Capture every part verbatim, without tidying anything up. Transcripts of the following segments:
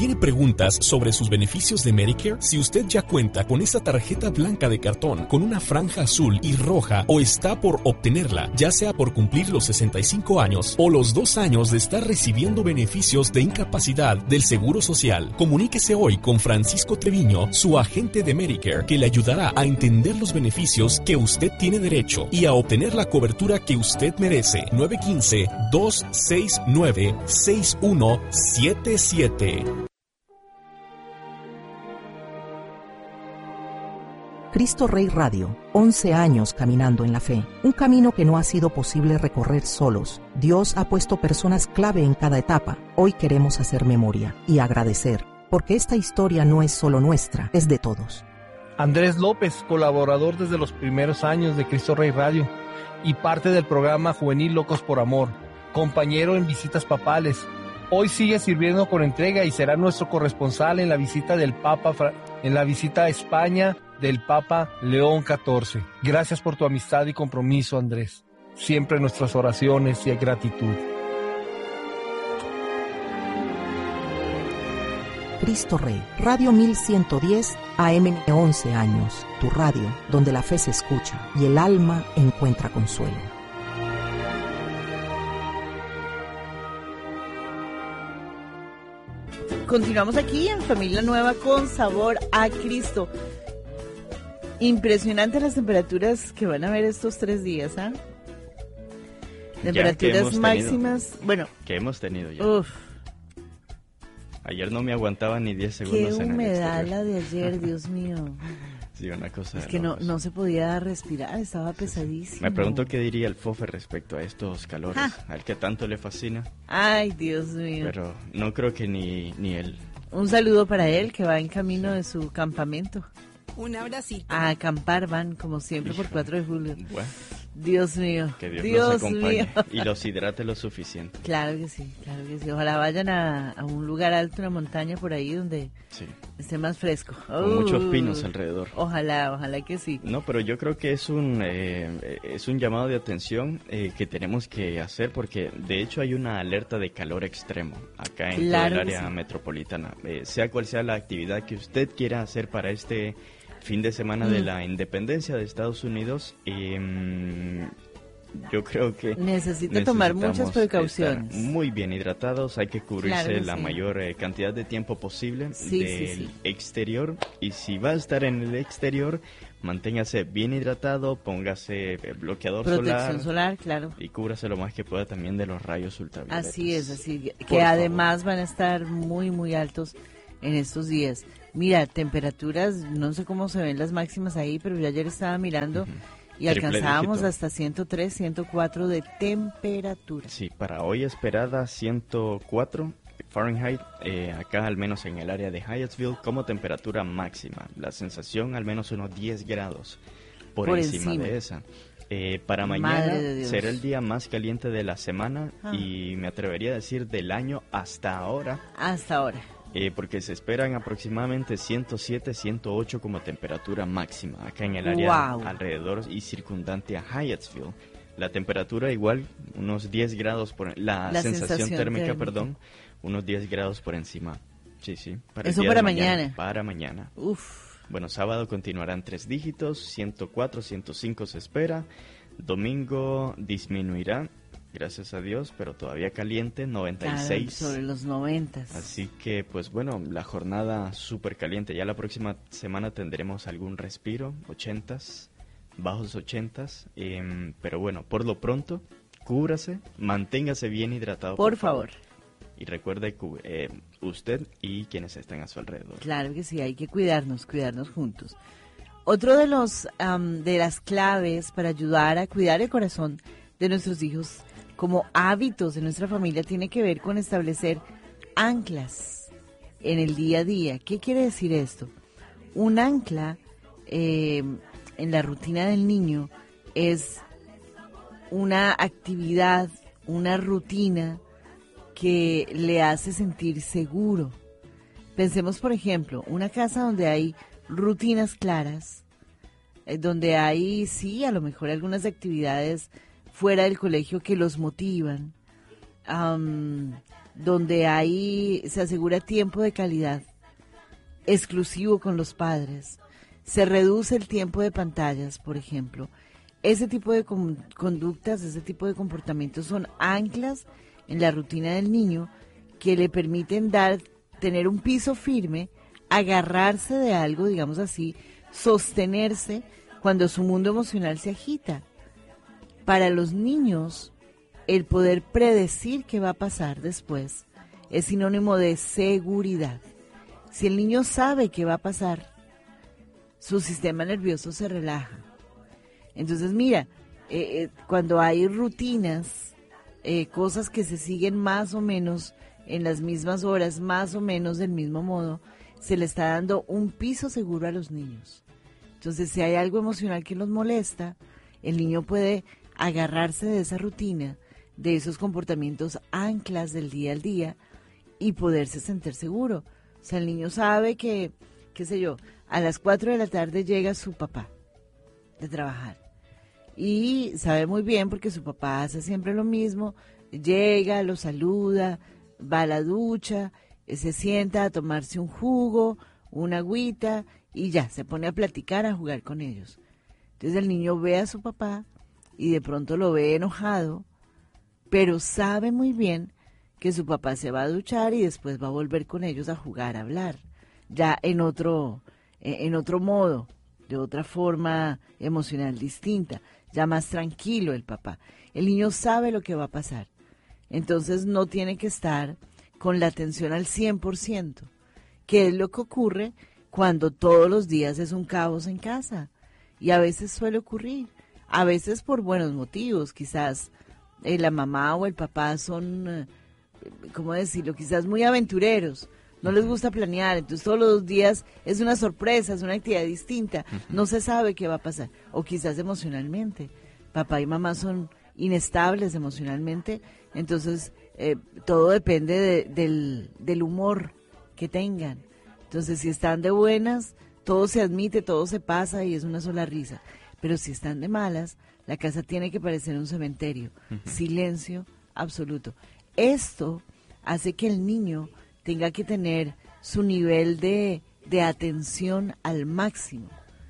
¿Tiene preguntas sobre sus beneficios de Medicare? Si usted ya cuenta con esa tarjeta blanca de cartón con una franja azul y roja o está por obtenerla, ya sea por cumplir los sesenta y cinco años o los dos años de estar recibiendo beneficios de incapacidad del Seguro Social, comuníquese hoy con Francisco Treviño, su agente de Medicare, que le ayudará a entender los beneficios que usted tiene derecho y a obtener la cobertura que usted merece. nueve uno cinco, dos seis nueve, seis uno siete siete. Cristo Rey Radio, once años caminando en la fe, un camino que no ha sido posible recorrer solos. Dios ha puesto personas clave en cada etapa. Hoy queremos hacer memoria y agradecer, porque esta historia no es solo nuestra, es de todos. Andrés López, colaborador desde los primeros años de Cristo Rey Radio y parte del programa Juvenil Locos por Amor, compañero en visitas papales. Hoy sigue sirviendo con entrega y será nuestro corresponsal en la visita del Papa, en la visita a España del Papa León catorce. Gracias por tu amistad y compromiso, Andrés. Siempre nuestras oraciones y gratitud. Cristo Rey, Radio mil ciento diez, A M once años, tu radio, donde la fe se escucha y el alma encuentra consuelo. Continuamos aquí en Familia Nueva con sabor a Cristo. Impresionante las temperaturas que van a haber estos tres días, ¿ah? ¿eh? Temperaturas máximas, tenido, bueno. Que hemos tenido ya. Uf. Ayer no me aguantaba ni diez segundos Qué en el humedad exterior. la de ayer, Dios mío. Sí, una cosa Es de que no, locos. no se podía respirar, estaba pesadísimo. Me pregunto qué diría el Fofe respecto a estos calores, Ah. al que tanto le fascina. Ay, Dios mío. Pero no creo que ni, ni él. Un saludo para él que va en camino de su campamento. Un abracito. A acampar van, como siempre, por cuatro de julio. Bueno, Dios mío. que Dios, Dios nos acompañe mío. y los hidrate lo suficiente. Claro que sí, claro que sí. Ojalá vayan a, a un lugar alto, una montaña por ahí donde Sí. esté más fresco. Con Uh, muchos pinos alrededor. Ojalá, ojalá que sí. No, pero yo creo que es un eh, es un llamado de atención eh, que tenemos que hacer porque de hecho hay una alerta de calor extremo acá en Claro todo el que área sí. metropolitana. Eh, sea cual sea la actividad que usted quiera hacer para este fin de semana de Mm. la independencia de Estados Unidos, eh, yo creo que Necesita tomar muchas necesitamos precauciones. estar muy bien hidratados, hay que cubrirse Claro que la sí. mayor eh, cantidad de tiempo posible Sí, del sí, sí. exterior, y si va a estar en el exterior, manténgase bien hidratado, póngase eh, bloqueador Protección solar, solar, claro. y cúbrase lo más que pueda también de los rayos ultravioletas. Así es, así que Por además van a estar muy, muy altos en estos días. Mira, temperaturas, no sé cómo se ven las máximas ahí, pero yo ayer estaba mirando Ujú. y Triple alcanzábamos dígito. hasta ciento tres, ciento cuatro de temperatura. Sí, para hoy esperada ciento cuatro Fahrenheit, eh, acá al menos en el área de Hyattsville, como temperatura máxima. La sensación al menos unos diez grados por, Por encima, encima. de esa. Eh, para Madre mañana de Dios. será el día más caliente de la semana Ah. y me atrevería a decir del año hasta ahora. Hasta ahora. Eh, porque se esperan aproximadamente ciento siete, ciento ocho como temperatura máxima acá en el área Wow. alrededor y circundante a Hyattsville. La temperatura igual, unos diez grados por la, La sensación, sensación térmica, térmica. perdón, unos diez grados por encima. Sí, sí. Para el Eso día para de mañana. Para mañana. Uf. Bueno, sábado continuarán tres dígitos, ciento cuatro, ciento cinco se espera. Domingo disminuirá, gracias a Dios, pero todavía caliente, noventa y seis. Claro, sobre los noventas. Así que, pues bueno, la jornada súper caliente. Ya la próxima semana tendremos algún respiro, ochentas, bajos ochentas. Eh, pero bueno, por lo pronto, cúbrase, manténgase bien hidratado. Por favor. Y recuerde, cu- eh, usted y quienes estén a su alrededor. Claro que sí, hay que cuidarnos, cuidarnos juntos. Otro de los am, de las claves para ayudar a cuidar el corazón de nuestros hijos como hábitos de nuestra familia tiene que ver con establecer anclas en el día a día. ¿Qué quiere decir esto? Un ancla eh, en la rutina del niño es una actividad, una rutina que le hace sentir seguro. Pensemos, por ejemplo, una casa donde hay rutinas claras, eh, donde hay, sí, a lo mejor algunas actividades fuera del colegio que los motivan. Am, donde hay, se asegura tiempo de calidad exclusivo con los padres, se reduce el tiempo de pantallas, por ejemplo. Ese tipo de con, conductas, ese tipo de comportamientos son anclas en la rutina del niño que le permiten dar, tener un piso firme, agarrarse de algo, digamos así, sostenerse cuando su mundo emocional se agita. Para los niños, el poder predecir qué va a pasar después es sinónimo de seguridad. Si el niño sabe qué va a pasar, su sistema nervioso se relaja. Entonces, mira, eh, eh, cuando hay rutinas, eh, cosas que se siguen más o menos en las mismas horas, más o menos del mismo modo, se le está dando un piso seguro a los niños. Entonces, si hay algo emocional que los molesta, el niño puede agarrarse de esa rutina, de esos comportamientos anclas del día al día y poderse sentir seguro. O sea, el niño sabe que, qué sé yo, a las cuatro de la tarde llega su papá de trabajar. Y sabe muy bien porque su papá hace siempre lo mismo, llega, lo saluda, va a la ducha, se sienta a tomarse un jugo, una agüita y ya, se pone a platicar, a jugar con ellos. Entonces el niño ve a su papá y de pronto lo ve enojado, pero sabe muy bien que su papá se va a duchar y después va a volver con ellos a jugar, a hablar, ya en otro, en otro modo, de otra forma emocional distinta, ya más tranquilo el papá. El niño sabe lo que va a pasar, entonces no tiene que estar con la atención al cien por ciento, que es lo que ocurre cuando todos los días es un caos en casa, y a veces suele ocurrir, a veces por buenos motivos, quizás eh, la mamá o el papá son, eh, ¿cómo decirlo?, quizás muy aventureros, no les gusta planear, entonces todos los días es una sorpresa, es una actividad distinta, no se sabe qué va a pasar, o quizás emocionalmente, papá y mamá son inestables emocionalmente, entonces eh, todo depende de, del, del humor que tengan, entonces si están de buenas, todo se admite, todo se pasa y es una sola risa, pero si están de malas, la casa tiene que parecer un cementerio, uh-huh. Silencio absoluto. Esto hace que el niño tenga que tener su nivel de, de atención al máximo.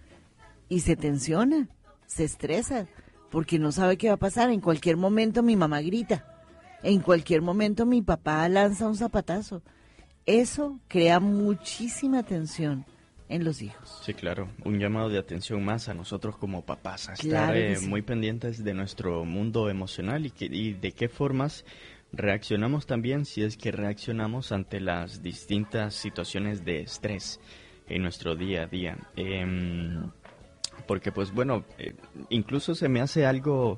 Y se tensiona, se estresa, porque no sabe qué va a pasar. En cualquier momento mi mamá grita, en cualquier momento mi papá lanza un zapatazo. Eso crea muchísima tensión en los hijos. Sí, claro, un llamado de atención más a nosotros como papás, a claro estar eh, sí. muy pendientes de nuestro mundo emocional y, que, y de qué formas reaccionamos también, si es que reaccionamos ante las distintas situaciones de estrés en nuestro día a día. Eh, porque pues bueno, eh, incluso se me hace algo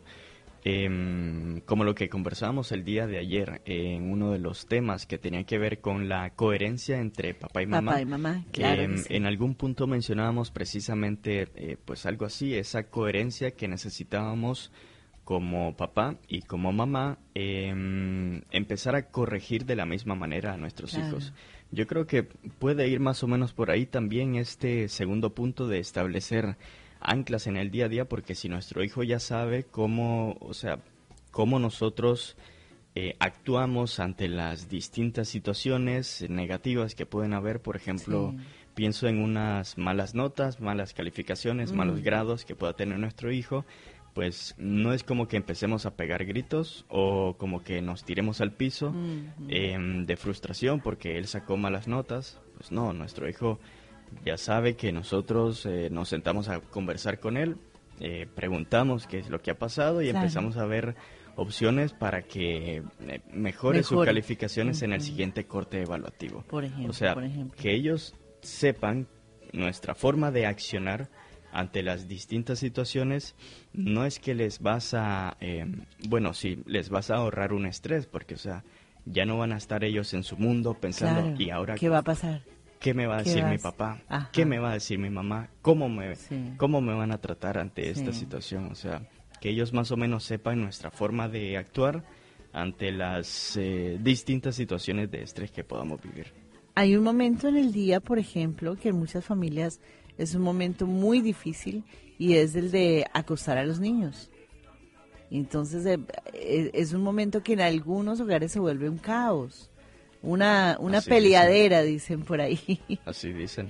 eh, como lo que conversábamos el día de ayer eh, en uno de los temas que tenía que ver con la coherencia entre papá y mamá. Papá y mamá, claro. Eh, sí. En algún punto mencionábamos precisamente eh, pues algo así, esa coherencia que necesitábamos como papá y como mamá, eh, empezar a corregir de la misma manera a nuestros claro. hijos. Yo creo que puede ir más o menos por ahí también este segundo punto de establecer anclas en el día a día, porque si nuestro hijo ya sabe cómo, o sea, cómo nosotros eh, actuamos ante las distintas situaciones negativas que pueden haber, por ejemplo, sí. pienso en unas malas notas, malas calificaciones, mm. malos grados que pueda tener nuestro hijo, pues no es como que empecemos a pegar gritos o como que nos tiremos al piso mm-hmm. eh, de frustración porque él sacó malas notas. Pues no, nuestro hijo ya sabe que nosotros eh, nos sentamos a conversar con él, eh, preguntamos qué es lo que ha pasado y claro. empezamos a ver opciones para que eh, mejore, mejore sus calificaciones mm-hmm. en el siguiente corte evaluativo. Por ejemplo, o sea, por ejemplo. que ellos sepan nuestra forma de accionar ante las distintas situaciones. No es que les vas a, eh, bueno, sí, les vas a ahorrar un estrés, porque, o sea, ya no van a estar ellos en su mundo pensando, claro. ¿y ahora qué va a pasar? ¿Qué me va a decir mi papá? Ajá. ¿Qué me va a decir mi mamá? ¿Cómo me, sí. ¿Cómo me van a tratar ante esta sí. situación? O sea, que ellos más o menos sepan nuestra forma de actuar ante las eh, distintas situaciones de estrés que podamos vivir. Hay un momento en el día, por ejemplo, que en muchas familias es un momento muy difícil y es el de acostar a los niños. Entonces eh, es un momento que en algunos hogares se vuelve un caos. una, una Así peleadera, dicen. dicen por ahí. Así dicen.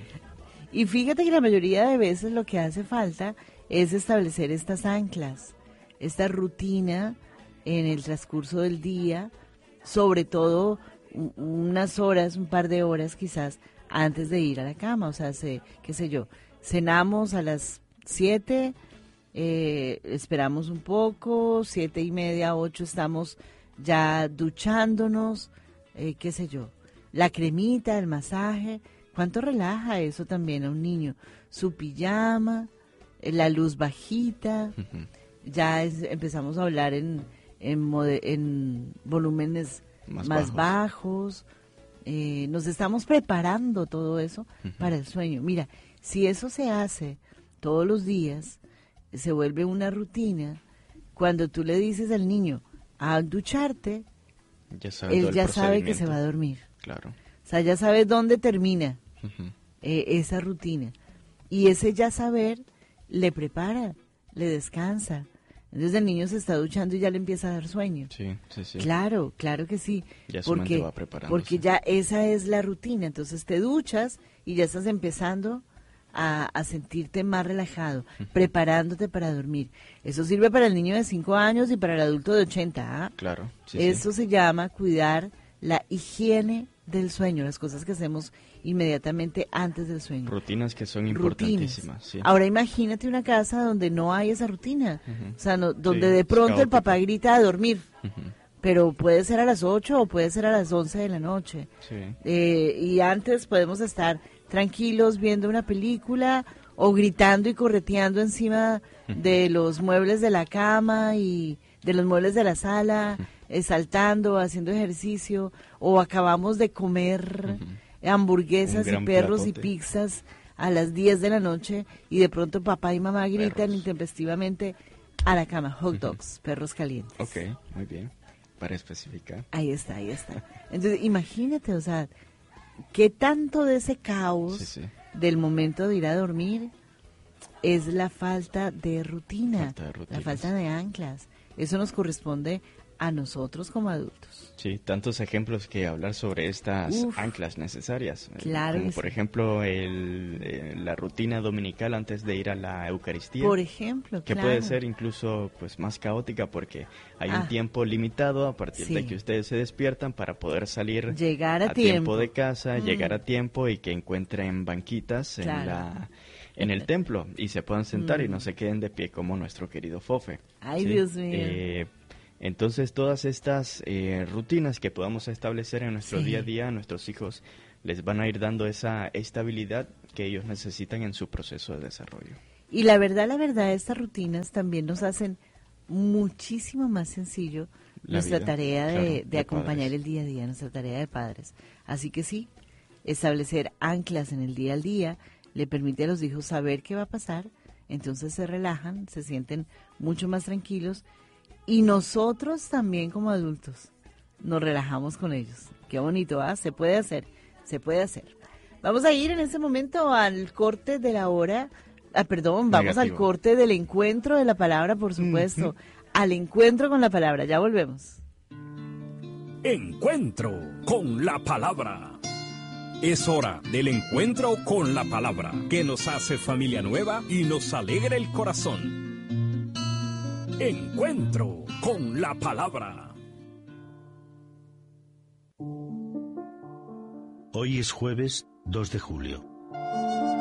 Y fíjate que la mayoría de veces lo que hace falta es establecer estas anclas, esta rutina en el transcurso del día, sobre todo unas horas, un par de horas quizás, antes de ir a la cama. O sea, se, qué sé yo, cenamos a las siete, eh, esperamos un poco, siete y media, ocho, estamos ya duchándonos, eh, qué sé yo, la cremita, el masaje. ¿Cuánto relaja eso también a un niño? Su pijama, eh, la luz bajita, uh-huh. ya es, empezamos a hablar en, en, mode, en volúmenes más, más bajos, bajos. Eh, nos estamos preparando todo eso uh-huh. para el sueño. Mira, si eso se hace todos los días, se vuelve una rutina. Cuando tú le dices al niño a ducharte, ya sabe él ya sabe que se va a dormir. Claro. O sea, ya sabe dónde termina uh-huh. eh, esa rutina. Y ese ya saber le prepara, le descansa. Entonces el niño se está duchando y ya le empieza a dar sueño. Sí, sí, sí. Claro, claro que sí. Ya su porque, mente va preparándose. Porque ya esa es la rutina. Entonces te duchas y ya estás empezando a, a sentirte más relajado, uh-huh. preparándote para dormir. Eso sirve para el niño de cinco años y para el adulto de ochenta. ¿Ah? Claro. Sí, Eso sí. se llama cuidar la higiene del sueño, las cosas que hacemos inmediatamente antes del sueño. Rutinas que son importantísimas. Sí. Ahora imagínate una casa donde no hay esa rutina, uh-huh. o sea, no, donde sí, de pronto el papá grita a dormir, uh-huh. pero puede ser a las ocho o puede ser a las once de la noche. Sí. Eh, y antes podemos estar tranquilos viendo una película o gritando y correteando encima uh-huh. de los muebles de la cama y de los muebles de la sala, uh-huh. eh, saltando, haciendo ejercicio, o acabamos de comer uh-huh. hamburguesas y perros platote. y pizzas a las diez de la noche y de pronto papá y mamá gritan perros. intempestivamente a la cama, hot dogs, uh-huh. perros calientes. Ok, muy bien, para especificar. Ahí está, ahí está. Entonces imagínate, o sea, qué tanto de ese caos sí, sí. del momento de ir a dormir es la falta de rutina, falta de la falta de anclas. Eso nos corresponde a nosotros como adultos. Sí, tantos ejemplos que hablar sobre estas Uf, anclas necesarias. Claro. Como por sí. ejemplo el, eh, la rutina dominical antes de ir a la Eucaristía. Por ejemplo, que claro. puede ser incluso pues más caótica porque hay ah, un tiempo limitado a partir sí. de que ustedes se despiertan para poder salir llegar a, a tiempo. tiempo de casa, mm. llegar a tiempo y que encuentren banquitas claro. en la en el templo y se puedan sentar mm. y no se queden de pie como nuestro querido Fofe. Ay, ¿sí? Dios mío. Eh, Entonces, todas estas eh, rutinas que podamos establecer en nuestro sí. día a día, a nuestros hijos les van a ir dando esa estabilidad que ellos necesitan en su proceso de desarrollo. Y la verdad, la verdad, estas rutinas también nos hacen muchísimo más sencillo la nuestra vida, tarea de, claro, de, de acompañar padres. el día a día, nuestra tarea de padres. Así que sí, establecer anclas en el día al día le permite a los hijos saber qué va a pasar, entonces se relajan, se sienten mucho más tranquilos. Y nosotros también como adultos nos relajamos con ellos. Qué bonito, ¿ah? Se puede hacer, se puede hacer. Vamos a ir en este momento al corte de la hora, ah, perdón, vamos Negativo. al corte del encuentro de la palabra, por supuesto, mm-hmm. al encuentro con la palabra, ya volvemos. Encuentro con la palabra. Es hora del encuentro con la palabra, que nos hace familia nueva y nos alegra el corazón. Encuentro con la palabra. Hoy es jueves dos de julio.